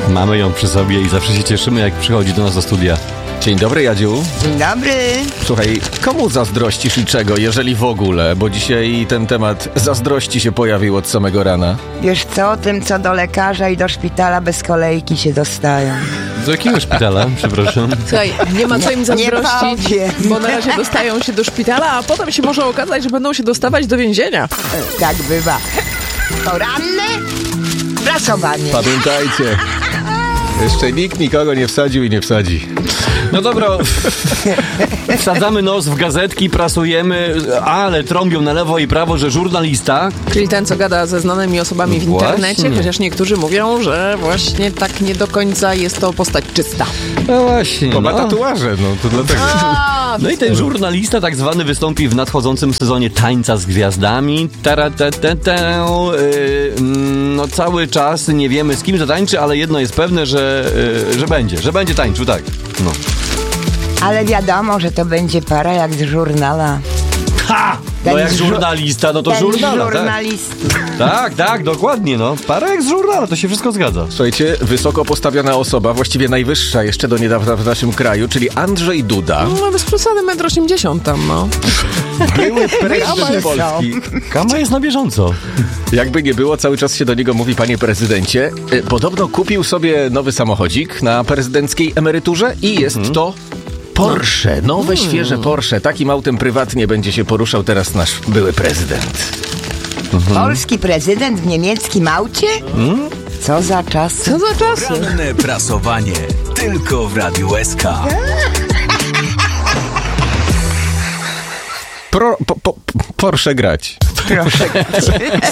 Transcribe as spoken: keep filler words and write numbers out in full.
Mamy ją przy sobie i zawsze się cieszymy, jak przychodzi do nas do studia. Dzień dobry, Jadziu. Dzień dobry. Słuchaj, komu zazdrościsz i czego, jeżeli w ogóle? Bo dzisiaj ten temat zazdrości się pojawił od samego rana. Wiesz co, tym co do lekarza i do szpitala bez kolejki się dostają. Do jakiego szpitala? Przepraszam. Słuchaj, nie ma co im zazdrościć, nie bo na razie dostają się do szpitala, a potem się może okazać, że będą się dostawać do więzienia. Tak bywa. Poranne prasowanie. Pamiętajcie, jeszcze nikt nikogo nie wsadził i nie wsadzi. No dobra, wsadzamy nos w gazetki, prasujemy, ale trąbią na lewo i prawo, że żurnalista... Czyli ten, co gada ze znanymi osobami w Właśnie. internecie, chociaż niektórzy mówią, że właśnie tak nie do końca jest to postać czysta. No właśnie, Bo ma no. tatuaże, no to dlatego. A, No i ten żurnalista tak zwany wystąpi w nadchodzącym sezonie Tańca z Gwiazdami. Taratetetę. Yy, no cały czas nie wiemy, z kim zatańczy, ale jedno jest pewne, że, yy, że będzie, że będzie tańczył, tak. No. Ale wiadomo, że to będzie para jak z żurnala. Ha! No Ten jak żu- żurnalista, no to Ten żurnala, tak. żurnalisty. Tak, tak, dokładnie, no. Para jak z żurnala, to się wszystko zgadza. Słuchajcie, wysoko postawiona osoba, właściwie najwyższa jeszcze do niedawna w naszym kraju, czyli Andrzej Duda, no bez przesady, metr osiemdziesiąt tam, no. były prezydent Kama Polski. Kama jest na bieżąco. Jakby nie było, cały czas się do niego mówi, panie prezydencie. E, Podobno kupił sobie nowy samochodzik na prezydenckiej emeryturze i jest Mhm. to Porsche, nowe, świeże Porsche. Takim autem prywatnie będzie się poruszał teraz nasz były prezydent. Polski prezydent w niemieckim aucie? Co za czas. Co za czasy? Poranne prasowanie tylko w Radiu S K. Pro, po, po, Porsche grać. Proszę.